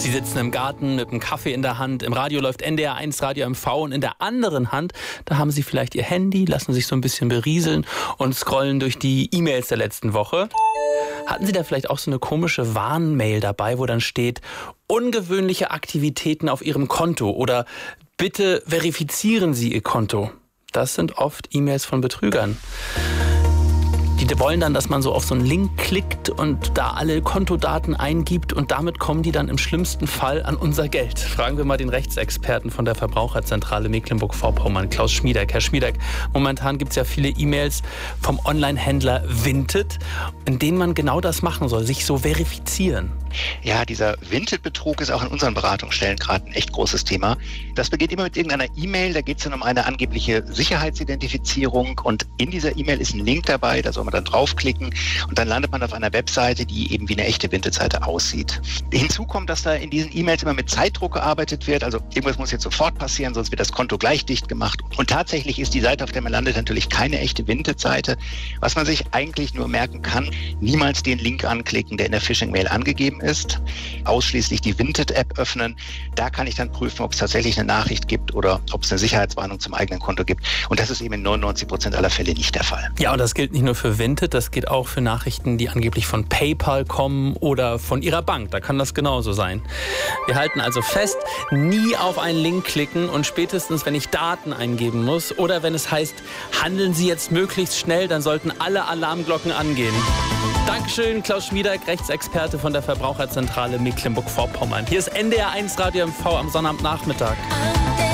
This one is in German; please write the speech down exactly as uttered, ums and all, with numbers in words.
Sie sitzen im Garten mit einem Kaffee in der Hand, im Radio läuft N D R eins Radio M V und in der anderen Hand, da haben Sie vielleicht Ihr Handy, lassen sich so ein bisschen berieseln und scrollen durch die E-Mails der letzten Woche. Hatten Sie da vielleicht auch so eine komische Warnmail dabei, wo dann steht, ungewöhnliche Aktivitäten auf Ihrem Konto oder bitte verifizieren Sie Ihr Konto? Das sind oft E-Mails von Betrügern. Die wollen dann, dass man so auf so einen Link klickt und da alle Kontodaten eingibt und damit kommen die dann im schlimmsten Fall an unser Geld. Fragen wir mal den Rechtsexperten von der Verbraucherzentrale Mecklenburg-Vorpommern, Klaus Schmiedeck. Herr Schmiedeck, momentan gibt es ja viele E-Mails vom Online-Händler Vinted, in denen man genau das machen soll, sich so verifizieren. Ja, dieser Vinted-Betrug ist auch in unseren Beratungsstellen gerade ein echt großes Thema. Das beginnt immer mit irgendeiner E-Mail, da geht es dann um eine angebliche Sicherheitsidentifizierung und in dieser E-Mail ist ein Link dabei, da soll man dann draufklicken und dann landet man auf einer Webseite, die eben wie eine echte Vinted-Seite aussieht. Hinzu kommt, dass da in diesen E-Mails immer mit Zeitdruck gearbeitet wird, also irgendwas muss jetzt sofort passieren, sonst wird das Konto gleich dicht gemacht. Und tatsächlich ist die Seite, auf der man landet, natürlich keine echte Vinted-Seite. Was man sich eigentlich nur merken kann, niemals den Link anklicken, der in der Phishing-Mail angegeben ist. Ausschließlich die Vinted-App öffnen. Da kann ich dann prüfen, ob es tatsächlich eine Nachricht gibt oder ob es eine Sicherheitswarnung zum eigenen Konto gibt. Und das ist eben in neunundneunzig Prozent aller Fälle nicht der Fall. Ja, und das gilt nicht nur für Vinted, das gilt auch für Nachrichten, die angeblich von PayPal kommen oder von Ihrer Bank. Da kann das genauso sein. Wir halten also fest, nie auf einen Link klicken und spätestens, wenn ich Daten eingeben muss oder wenn es heißt, handeln Sie jetzt möglichst schnell, dann sollten alle Alarmglocken angehen. Dankeschön, Klaus Schmiedeck, Rechtsexperte von der Verbraucherzentrale Mecklenburg-Vorpommern. Hier ist N D R eins Radio M V am Sonnabendnachmittag.